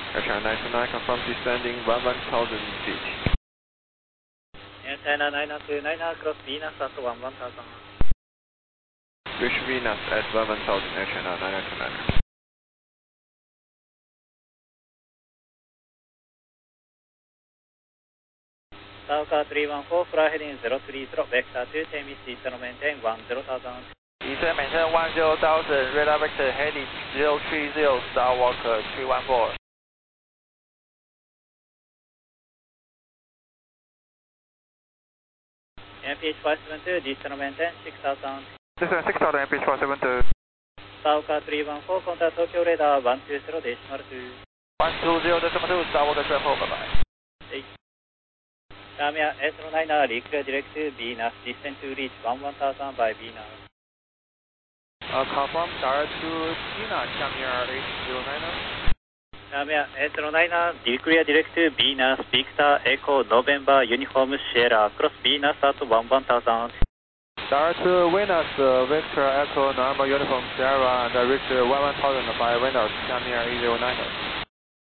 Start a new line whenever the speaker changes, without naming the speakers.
China 929, confirm descending 1000 feet.
China 929, cross Venus at 1000.
Reach Venus at 1000, Air China 929.
Sauka 314, fly heading 030, vector 2, Temis, Eastern maintain 10,000.
Eastern maintain 10,000, radar vector heading 030, Star Walker 314.
MPH 572, Eastern maintain 6,000.
Eastern 6,000, MPH 572.
Sauka 314, contact Tokyo radar 120.2.
120.2, Star Walker 314, bye-bye.
Lamia S9, declare direct to Venus, descend to reach 11,000 by Venus.
Confirm direct to Venus, Lamia 809.
Lamia S9, declare direct to Venus, Victor Echo November Uniform Sierra, cross Venus at 11,000.
Direct to Venus, Victor Echo November Uniform Sierra, and reach 11,000 by Venus, Lamia 809.